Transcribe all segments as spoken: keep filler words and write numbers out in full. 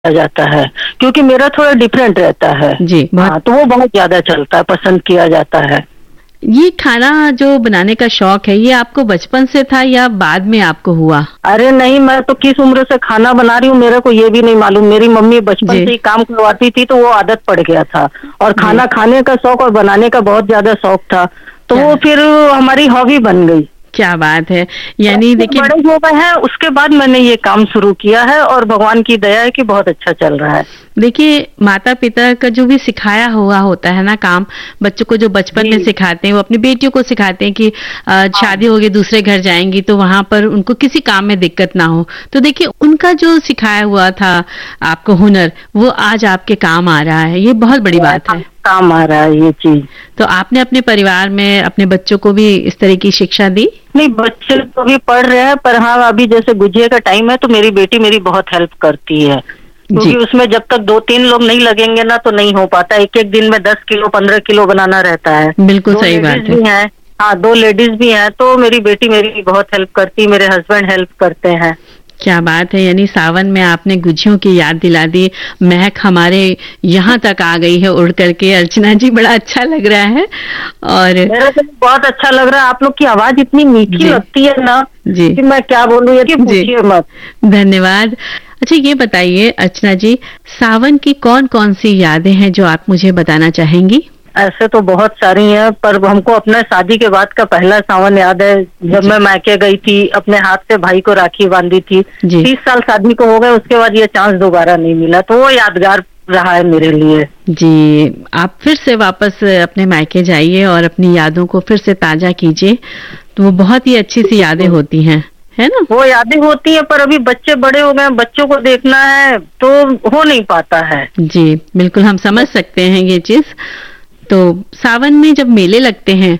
आ जाता है, क्योंकि मेरा थोड़ा डिफरेंट रहता है। जी, बहुत हाँ, तो वो बहुत ज्यादा चलता है, पसंद किया जाता है। ये खाना जो बनाने का शौक है, ये आपको बचपन से था या बाद में आपको हुआ? अरे नहीं, मैं तो किस उम्र से खाना बना रही हूँ मेरे को ये भी नहीं मालूम। मेरी मम्मी बचपन जी। से ही काम करवाती थी तो वो आदत पड़ गया था, और जी। खाना खाने का शौक और बनाने का बहुत ज्यादा शौक था, तो क्या वो फिर हमारी हॉबी बन गई। क्या बात है! यानी देखिए बड़े हो गए हैं उसके बाद मैंने ये काम शुरू किया है, और भगवान की दया है कि बहुत अच्छा चल रहा है। देखिए माता पिता का जो भी सिखाया हुआ होता है ना काम, बच्चों को जो बचपन में जी। सिखाते हैं वो अपनी बेटियों को सिखाते हैं कि अ, शादी होगी दूसरे घर जाएंगी तो वहां पर उनको किसी काम में दिक्कत ना हो। तो देखिए उनका जो सिखाया हुआ था आपको हुनर, वो आज आपके काम आ रहा है, ये बहुत बड़ी बात है। काम आ रहा है ये चीज। तो आपने अपने परिवार में अपने बच्चों को भी इस तरह की शिक्षा दी? नहीं, बच्चे तो भी पढ़ रहे हैं, पर हाँ अभी जैसे गुजिया का टाइम है तो मेरी बेटी मेरी बहुत हेल्प करती है, क्योंकि उसमें जब तक दो तीन लोग नहीं लगेंगे ना तो नहीं हो पाता। एक एक दिन में दस किलो पंद्रह किलो बनाना रहता है। बिल्कुल दो सही बात लेडीज है। भी हैं। हाँ, दो लेडीज भी हैं, तो मेरी बेटी मेरी बहुत हेल्प करती है, मेरे हस्बैंड हेल्प करते हैं। क्या बात है! यानी सावन में आपने गुझियों की याद दिला दी, महक हमारे यहाँ तक आ गई है उड़ करके। अर्चना जी, बड़ा अच्छा लग रहा है। और मेरा तो बहुत अच्छा लग रहा है, आप लोग की आवाज इतनी मीठी जी। लगती है ना जी कि मैं क्या बोलूँ, ये कि जी। पूछिए मत। धन्यवाद। अच्छा ये बताइए अर्चना जी, सावन की कौन कौन सी यादें हैं जो आप मुझे बताना चाहेंगी? ऐसे तो बहुत सारी हैं, पर हमको अपना शादी के बाद का पहला सावन याद है, जब जी। मैं मायके गई थी, अपने हाथ से भाई को राखी बांधी थी। जी। तीस साल शादी को हो गए, उसके बाद ये चांस दोबारा नहीं मिला, तो वो यादगार रहा है मेरे लिए। जी, आप फिर से वापस अपने मायके जाइए और अपनी यादों को फिर से ताजा कीजिए, तो वो बहुत ही अच्छी सी यादें होती हैं, है ना? वो यादें होती है, पर अभी बच्चे बड़े हो गए, बच्चों को देखना है तो हो नहीं पाता है। जी, बिल्कुल हम समझ सकते हैं ये चीज। तो सावन में जब मेले लगते हैं,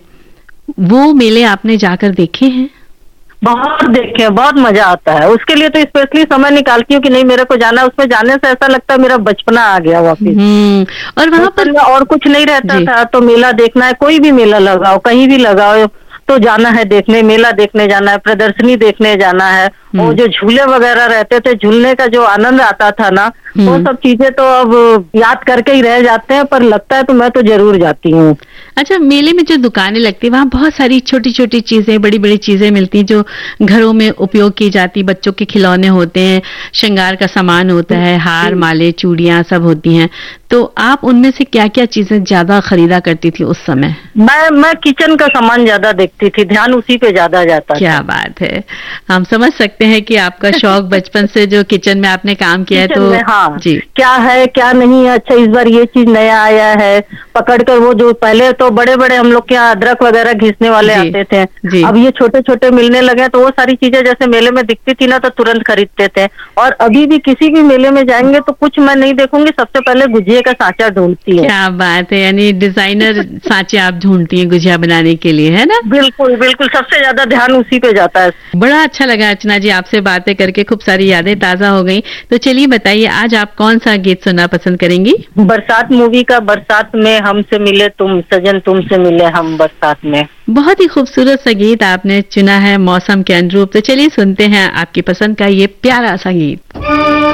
वो मेले आपने जाकर देखे हैं? बहुत देखे, बहुत मजा आता है, उसके लिए तो स्पेशली समय निकालती हूँ कि नहीं मेरे को जाना है। उसमें जाने से ऐसा लगता है मेरा बचपना आ गया वापिस। हम्म, और वहां पर और कुछ नहीं रहता जी। था, तो मेला देखना है, कोई भी मेला लगाओ कहीं भी लगाओ तो जाना है देखने, मेला देखने जाना है, प्रदर्शनी देखने जाना है। वो जो झूले वगैरह रहते थे, झूलने का जो आनंद आता था ना, वो सब चीजें तो अब याद करके ही रह जाते हैं, पर लगता है तो मैं तो जरूर जाती हूँ। अच्छा, मेले में जो दुकानें लगती है वहाँ बहुत सारी छोटी छोटी चीजें, बड़ी बड़ी चीजें मिलती हैं जो घरों में उपयोग की जाती, बच्चों के खिलौने होते हैं, श्रृंगार का सामान होता है, हार माले चूड़ियां सब होती हैं। तो आप उनमें से क्या क्या चीजें ज्यादा खरीदा करती थी उस समय? मैं मैं किचन का सामान ज्यादा देखती थी, ध्यान उसी पे ज्यादा जाता था। क्या बात है! हम समझ सकते हैं कि आपका शौक बचपन से जो किचन में आपने काम किया है, तो हाँ, जी, क्या है क्या नहीं है, अच्छा इस बार ये चीज नया आया है, पकड़ कर वो जो पहले तो बड़े बड़े हम लोग के यहाँ अदरक वगैरह घिसने वाले जी, आते थे, जी। अब ये छोटे छोटे मिलने लगे, तो वो सारी चीजें जैसे मेले में दिखती थी ना तो तुरंत खरीदते थे। और अभी भी किसी भी मेले में जाएंगे तो कुछ मैं नहीं देखूंगी, सबसे पहले गुजिया का सांचा ढूंढती है। क्या बात है! यानी डिजाइनर सांचे आप ढूंढती हैं गुजिया बनाने के लिए, है ना? बिल्कुल बिल्कुल, सबसे ज्यादा ध्यान उसी पे जाता है। बड़ा अच्छा लगा अर्चना जी आपसे बातें करके, खूब सारी यादें ताजा हो गई। तो चलिए बताइए, आज आप कौन सा गीत सुनना पसंद करेंगी? बरसात मूवी का, बरसात में हमसे मिले तुम सजन, तुमसे मिले हम बरसात में। बहुत ही खूबसूरत सा गीत आपने चुना है मौसम के अनुरूप। तो चलिए सुनते हैं आपकी पसंद का ये प्यारा सा गीत।